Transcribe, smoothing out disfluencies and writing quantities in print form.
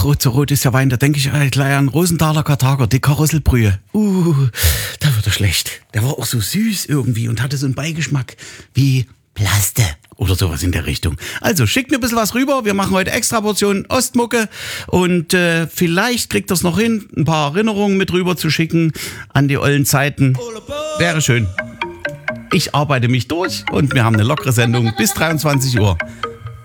rot, so rot ist der Wein, da denke ich gleich an Rosenthaler Karthager, die Karosselbrühe. Da wird er schlecht. Der war auch so süß irgendwie und hatte so einen Beigeschmack wie Plaste oder sowas in der Richtung. Also schickt mir ein bisschen was rüber. Wir machen heute extra Portionen Ostmucke und vielleicht kriegt ihr es noch hin, ein paar Erinnerungen mit rüber zu schicken an die ollen Zeiten. Wäre schön. Ich arbeite mich durch und wir haben eine lockere Sendung bis 23 Uhr.